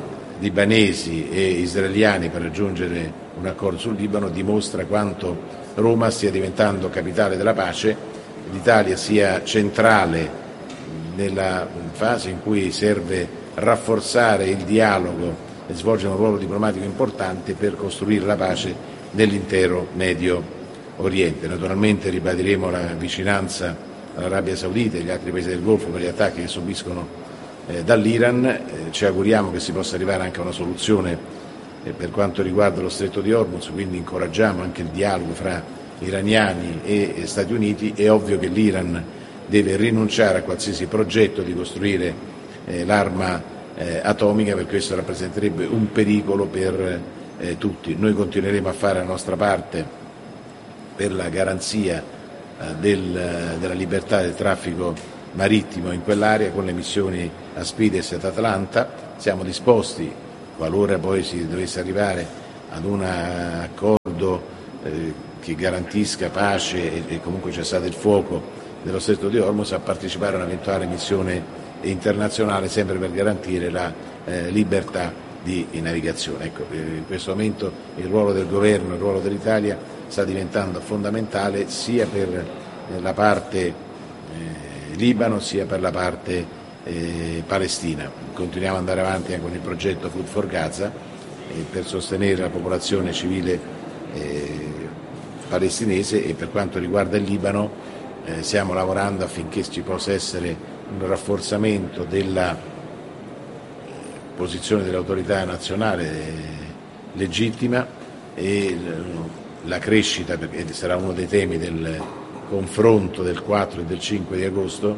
libanesi e israeliani per raggiungere un accordo sul Libano dimostra quanto Roma stia diventando capitale della pace, l'Italia sia centrale nella fase in cui serve rafforzare il dialogo e svolgere un ruolo diplomatico importante per costruire la pace nell'intero Medio Oriente. Naturalmente ribadiremo la vicinanza all'Arabia Saudita e agli altri paesi del Golfo per gli attacchi che subiscono dall'Iran, ci auguriamo che si possa arrivare anche a una soluzione per quanto riguarda lo Stretto di Hormuz, quindi incoraggiamo anche il dialogo fra iraniani e Stati Uniti. È ovvio che l'Iran deve rinunciare a qualsiasi progetto di costruire l'arma atomica, perché questo rappresenterebbe un pericolo per tutti. Noi continueremo a fare la nostra parte per la garanzia della libertà del traffico marittimo in quell'area con le missioni Aspides ed Atalanta. Siamo disposti, qualora poi si dovesse arrivare ad un accordo che garantisca pace e comunque cessate il fuoco dello Stretto di Hormuz, a partecipare a un'eventuale missione internazionale, sempre per garantire la libertà di navigazione. Ecco, in questo momento il ruolo del governo, il ruolo dell'Italia sta diventando fondamentale sia per la parte Libano sia per la parte Palestina. Continuiamo ad andare avanti anche con il progetto Food for Gaza per sostenere la popolazione civile palestinese, e per quanto riguarda il Libano stiamo lavorando affinché ci possa essere un rafforzamento della posizione dell'autorità nazionale legittima e la crescita, perché sarà uno dei temi del confronto del 4 e del 5 di agosto,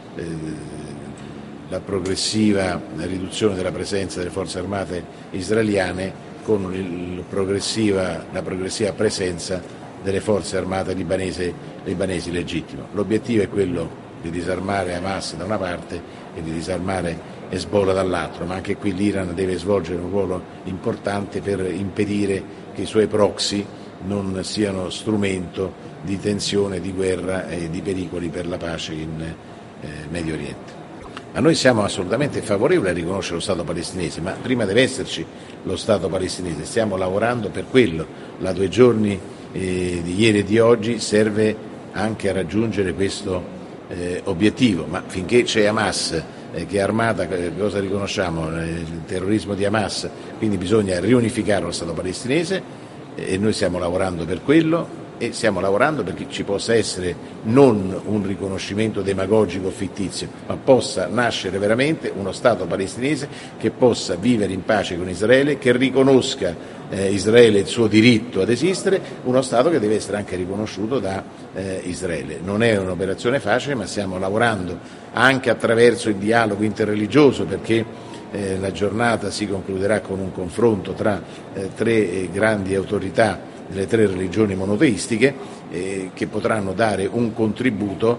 la progressiva riduzione della presenza delle forze armate israeliane con la progressiva presenza delle forze armate libanesi legittime. L'obiettivo è quello di disarmare Hamas da una parte e di disarmare Hezbollah dall'altro, ma anche qui l'Iran deve svolgere un ruolo importante per impedire che i suoi proxy non siano strumento di tensione, di guerra e di pericoli per la pace in Medio Oriente. Ma noi siamo assolutamente favorevoli a riconoscere lo Stato palestinese, ma prima deve esserci lo Stato palestinese, stiamo lavorando per quello. La 2 giorni di ieri e di oggi serve anche a raggiungere questo obiettivo, ma finché c'è Hamas che è armata, cosa riconosciamo? Il terrorismo di Hamas, quindi bisogna riunificare lo Stato palestinese e noi stiamo lavorando per quello. E stiamo lavorando perché ci possa essere non un riconoscimento demagogico o fittizio, ma possa nascere veramente uno Stato palestinese che possa vivere in pace con Israele, che riconosca Israele il suo diritto ad esistere, uno Stato che deve essere anche riconosciuto da Israele. Non è un'operazione facile, ma stiamo lavorando anche attraverso il dialogo interreligioso, perché la giornata si concluderà con un confronto tra 3 grandi autorità delle 3 religioni monoteistiche che potranno dare un contributo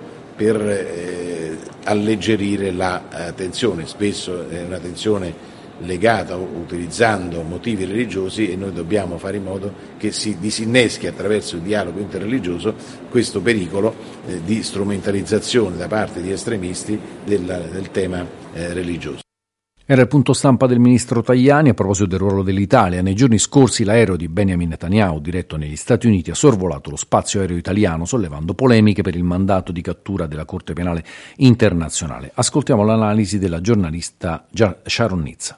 per alleggerire la tensione. Spesso è una tensione legata utilizzando motivi religiosi e noi dobbiamo fare in modo che si disinneschi attraverso il dialogo interreligioso questo pericolo di strumentalizzazione da parte di estremisti del tema religioso. Era il punto stampa del ministro Tajani a proposito del ruolo dell'Italia. Nei giorni scorsi l'aereo di Benjamin Netanyahu, diretto negli Stati Uniti, ha sorvolato lo spazio aereo italiano, sollevando polemiche per il mandato di cattura della Corte Penale Internazionale. Ascoltiamo l'analisi della giornalista Sharon Nizza.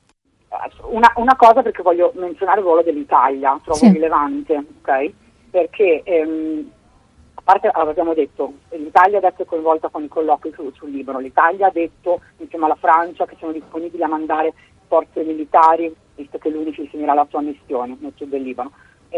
Una cosa, perché voglio menzionare il ruolo dell'Italia, trovo rilevante, ok? Perché a parte, abbiamo detto, l'Italia adesso è coinvolta con i colloqui sul Libano, l'Italia ha detto insieme alla Francia che sono disponibili a mandare forze militari, visto che l'UNIFIL finirà la sua missione nel sud del Libano.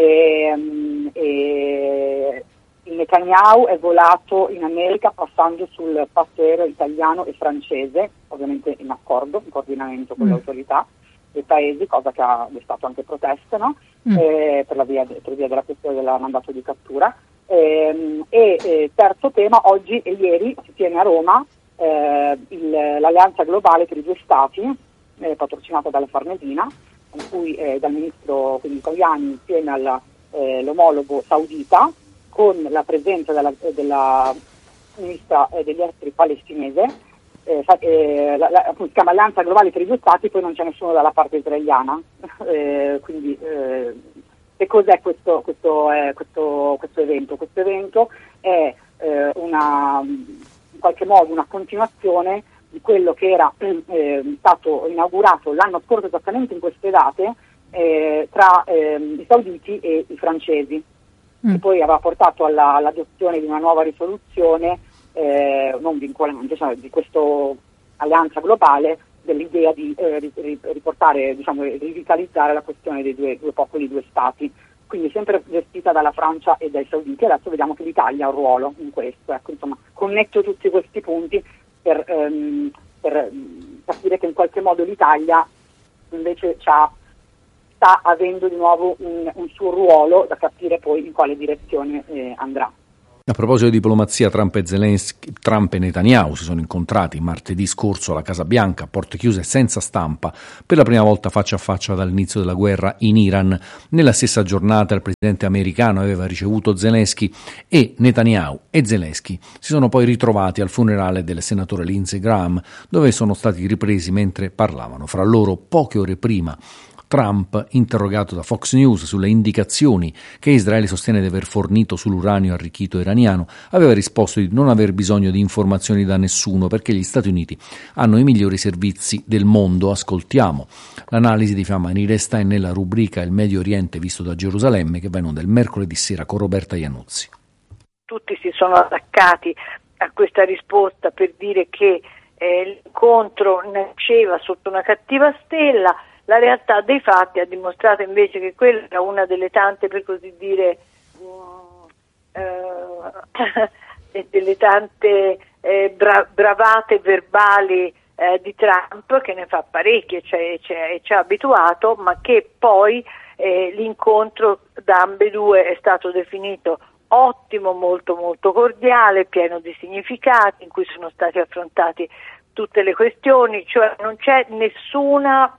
Il Netanyahu è volato in America passando sul passo aereo italiano e francese, ovviamente in accordo, in coordinamento con le autorità dei paesi, cosa che ha destato anche proteste, no? Per via della questione del mandato di cattura. Terzo tema, oggi e ieri si tiene a Roma l'alleanza globale per i 2 stati, patrocinata dalla Farnesina, in cui dal ministro Tajani insieme all'omologo saudita, con la presenza della ministra degli esteri palestinese, appunto, si chiama Alleanza Globale per i Due Stati, poi non c'è nessuno dalla parte israeliana, quindi che cos'è questo evento? Questo evento è in qualche modo una continuazione di quello che era stato inaugurato l'anno scorso esattamente in queste date tra i sauditi e i francesi, che poi aveva portato all'adozione di una nuova risoluzione non vincolante, cioè di questa alleanza globale, dell'idea di riportare, diciamo, rivitalizzare la questione dei due popoli, due stati, quindi sempre gestita dalla Francia e dai sauditi. Adesso vediamo che l'Italia ha un ruolo in questo, ecco, insomma, connetto tutti questi punti per capire che in qualche modo l'Italia invece sta avendo di nuovo un suo ruolo, da capire poi in quale direzione andrà. A proposito di diplomazia, Trump e Netanyahu si sono incontrati martedì scorso alla Casa Bianca, a porte chiuse senza stampa, per la prima volta faccia a faccia dall'inizio della guerra in Iran. Nella stessa giornata il presidente americano aveva ricevuto Zelensky e Netanyahu e Zelensky si sono poi ritrovati al funerale del senatore Lindsey Graham, dove sono stati ripresi mentre parlavano fra loro poche ore prima. Trump, interrogato da Fox News sulle indicazioni che Israele sostiene di aver fornito sull'uranio arricchito iraniano, aveva risposto di non aver bisogno di informazioni da nessuno perché gli Stati Uniti hanno i migliori servizi del mondo. Ascoltiamo l'analisi di Fiamma Nirestein nella rubrica Il Medio Oriente visto da Gerusalemme, che va in onda il mercoledì sera con Roberta Iannuzzi. Tutti si sono attaccati a questa risposta per dire che l'incontro nasceva sotto una cattiva stella. La realtà dei fatti ha dimostrato invece che quella era una delle tante, per così dire, delle tante bravate verbali di Trump, che ne fa parecchie, ci ha abituato, ma che poi l'incontro da ambedue è stato definito ottimo, molto molto cordiale, pieno di significati, in cui sono stati affrontati tutte le questioni, cioè non c'è nessuna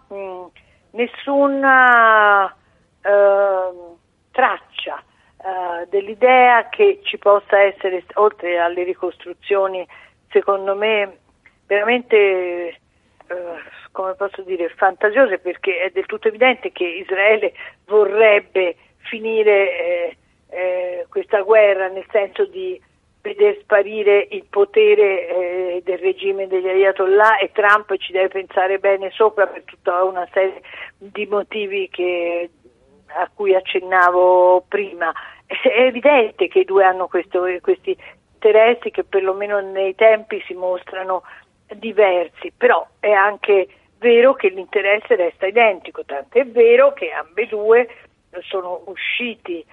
traccia dell'idea che ci possa essere, oltre alle ricostruzioni secondo me veramente come posso dire, fantasiose, perché è del tutto evidente che Israele vorrebbe finire questa guerra, nel senso di veder sparire il potere del regime degli Ayatollah, e Trump ci deve pensare bene sopra per tutta una serie di motivi a cui accennavo prima. È evidente che i due hanno questi interessi che perlomeno nei tempi si mostrano diversi, però è anche vero che l'interesse resta identico, tanto è vero che ambedue sono usciti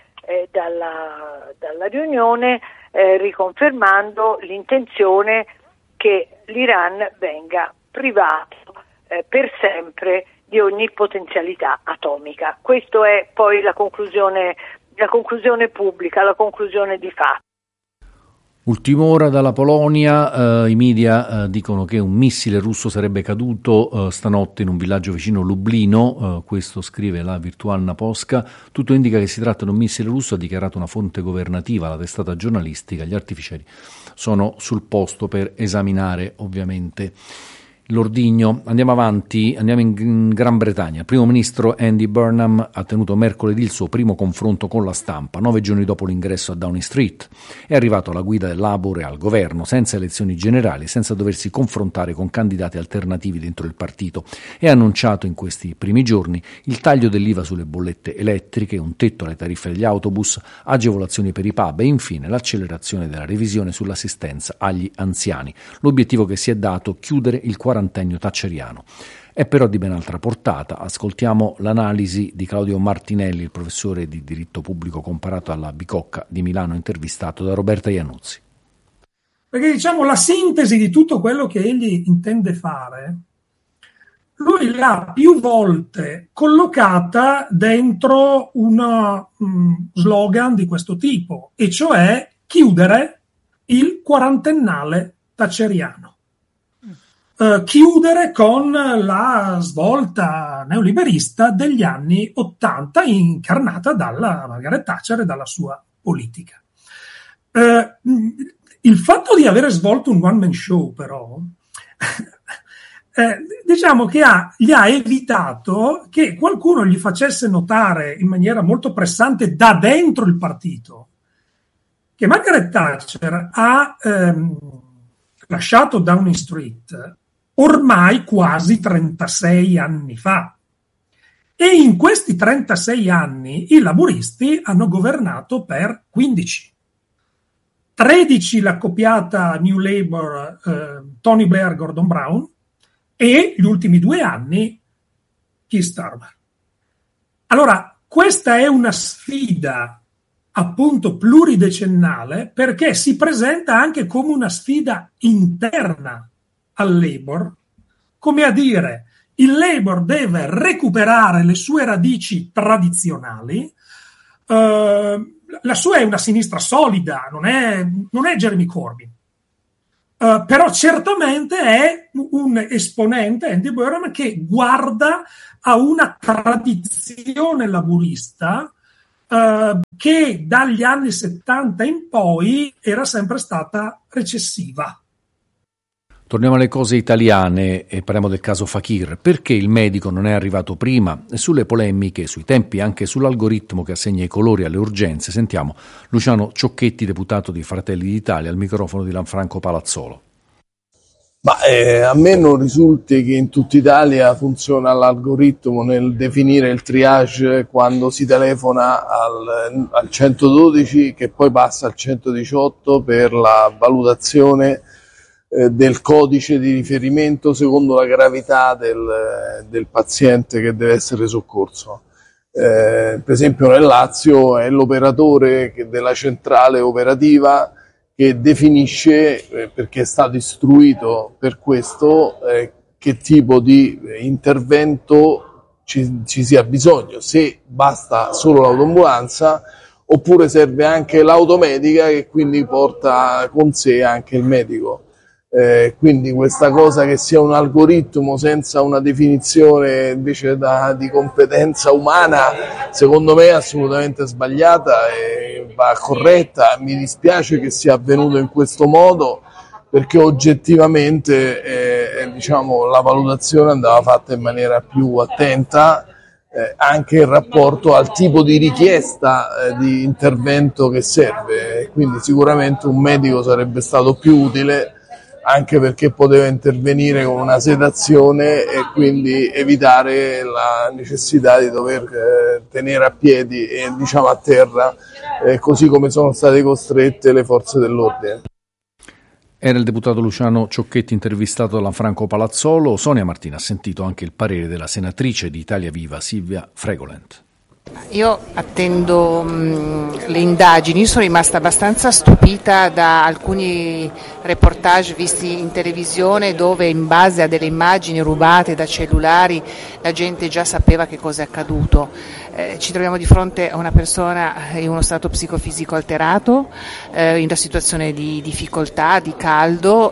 dalla riunione riconfermando l'intenzione che l'Iran venga privato per sempre di ogni potenzialità atomica. Questa è poi la conclusione pubblica, la conclusione di fatto. Ultima ora dalla Polonia, i media dicono che un missile russo sarebbe caduto stanotte in un villaggio vicino Lublino, questo scrive la Wirtualna Polska. Tutto indica che si tratta di un missile russo, ha dichiarato una fonte governativa, la testata giornalistica. Gli artificieri sono sul posto per esaminare ovviamente l'ordigno. Andiamo avanti, andiamo in Gran Bretagna. Il primo ministro Andy Burnham ha tenuto mercoledì il suo primo confronto con la stampa, 9 giorni dopo l'ingresso a Downing Street. È arrivato alla guida del Labour e al governo, senza elezioni generali, senza doversi confrontare con candidati alternativi dentro il partito, e ha annunciato in questi primi giorni il taglio dell'IVA sulle bollette elettriche, un tetto alle tariffe degli autobus, agevolazioni per i pub e infine l'accelerazione della revisione sull'assistenza agli anziani. L'obiettivo che si è dato: chiudere il quarantennio thatcheriano. È però di ben altra portata. Ascoltiamo l'analisi di Claudio Martinelli, il professore di diritto pubblico comparato alla Bicocca di Milano, intervistato da Roberta Iannuzzi. Perché diciamo la sintesi di tutto quello che egli intende fare, lui l'ha più volte collocata dentro un slogan di questo tipo, e cioè chiudere il quarantennale thatcheriano. Chiudere con la svolta neoliberista degli anni '80 incarnata dalla Margaret Thatcher e dalla sua politica. Il fatto di avere svolto un one-man show, però, diciamo che gli ha evitato che qualcuno gli facesse notare in maniera molto pressante da dentro il partito che Margaret Thatcher ha lasciato Downing Street ormai quasi 36 anni fa. E in questi 36 anni i laburisti hanno governato per 15. 13 la coppiata New Labour, Tony Blair, Gordon Brown, e gli ultimi 2 anni Keir Starmer. Allora, questa è una sfida appunto pluridecennale perché si presenta anche come una sfida interna al Labour, come a dire il Labour deve recuperare le sue radici tradizionali. La sua è una sinistra solida, non è Jeremy Corbyn. Però certamente è un esponente, Andy Burnham, che guarda a una tradizione laburista che dagli anni 70 in poi era sempre stata recessiva. Torniamo alle cose italiane e parliamo del caso Fakir. Perché il medico non è arrivato prima? E sulle polemiche, sui tempi e anche sull'algoritmo che assegna i colori alle urgenze, sentiamo Luciano Ciocchetti, deputato di Fratelli d'Italia, al microfono di Lanfranco Palazzolo. A me non risulti che in tutta Italia funziona l'algoritmo nel definire il triage quando si telefona al 112 che poi passa al 118 per la valutazione del codice di riferimento secondo la gravità del paziente che deve essere soccorso. Per esempio nel Lazio è l'operatore della centrale operativa che definisce, perché è stato istruito per questo, che tipo di intervento ci sia bisogno, se basta solo l'autoambulanza oppure serve anche l'automedica che quindi porta con sé anche il medico. Quindi questa cosa che sia un algoritmo senza una definizione invece di competenza umana, secondo me è assolutamente sbagliata e va corretta. Mi dispiace che sia avvenuto in questo modo perché oggettivamente la valutazione andava fatta in maniera più attenta anche in rapporto al tipo di richiesta di intervento che serve. Quindi sicuramente un medico sarebbe stato più utile, anche perché poteva intervenire con una sedazione e quindi evitare la necessità di dover tenere a piedi e a terra, così come sono state costrette le forze dell'ordine. Era il deputato Luciano Ciocchetti intervistato da Lanfranco Palazzolo. Sonia Martina ha sentito anche il parere della senatrice di Italia Viva Silvia Fregolent. Io attendo le indagini, sono rimasta abbastanza stupita da alcuni reportage visti in televisione dove in base a delle immagini rubate da cellulari la gente già sapeva che cosa è accaduto. Ci troviamo di fronte a una persona in uno stato psicofisico alterato, in una situazione di difficoltà, di caldo.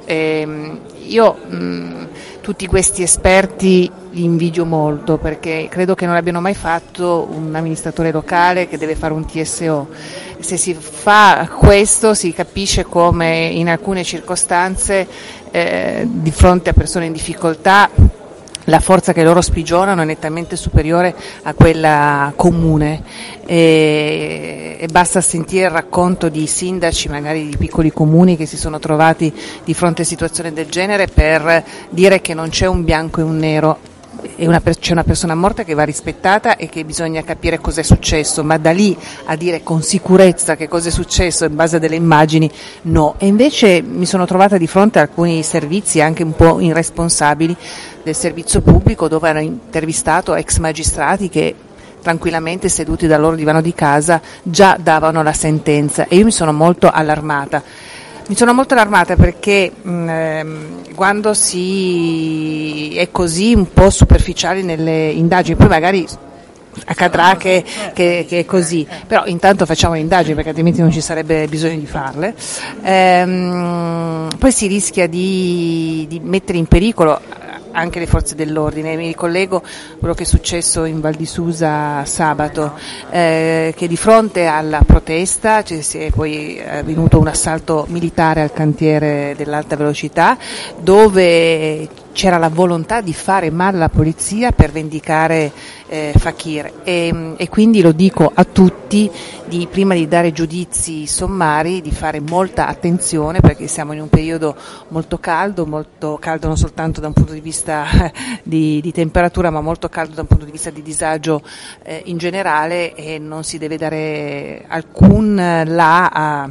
Tutti questi esperti li invidio molto perché credo che non abbiano mai fatto un amministratore locale che deve fare un TSO. Se si fa questo si capisce come in alcune circostanze di fronte a persone in difficoltà la forza che loro sprigionano è nettamente superiore a quella comune e basta sentire il racconto di sindaci magari di piccoli comuni che si sono trovati di fronte a situazioni del genere per dire che non c'è un bianco e un nero. C'è una persona morta che va rispettata e che bisogna capire cosa è successo, ma da lì a dire con sicurezza che cosa è successo in base a delle immagini no. E invece mi sono trovata di fronte a alcuni servizi anche un po' irresponsabili del servizio pubblico dove hanno intervistato ex magistrati che tranquillamente seduti dal loro divano di casa già davano la sentenza e io mi sono molto allarmata. Mi sono molto allarmata perché quando si è così un po' superficiali nelle indagini, poi magari accadrà che è così, però intanto facciamo le indagini perché altrimenti non ci sarebbe bisogno di farle, poi si rischia di mettere in pericolo anche le forze dell'ordine. Mi ricollego quello che è successo in Val di Susa sabato, che di fronte alla protesta si è poi venuto un assalto militare al cantiere dell'alta velocità, dove c'era la volontà di fare male alla polizia per vendicare Fakir, e quindi lo dico a tutti, prima di dare giudizi sommari, di fare molta attenzione, perché siamo in un periodo molto caldo non soltanto da un punto di vista di temperatura, ma molto caldo da un punto di vista di disagio in generale, e non si deve dare alcun là a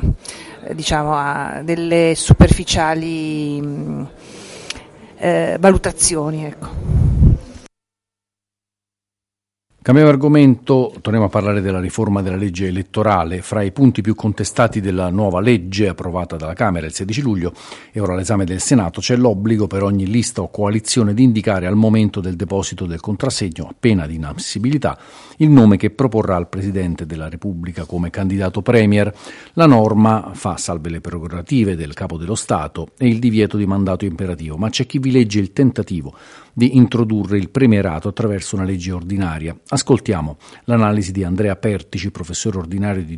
delle superficiali valutazioni, ecco. Cambiamo argomento, torniamo a parlare della riforma della legge elettorale. Fra i punti più contestati della nuova legge approvata dalla Camera il 16 luglio e ora all'esame del Senato c'è l'obbligo per ogni lista o coalizione di indicare al momento del deposito del contrassegno, a pena di inammissibilità, il nome che proporrà al Presidente della Repubblica come candidato premier. La norma fa salve le prerogative del Capo dello Stato e il divieto di mandato imperativo, ma c'è chi vi legge il tentativo di introdurre il premierato attraverso una legge ordinaria. Ascoltiamo l'analisi di Andrea Pertici, professore ordinario di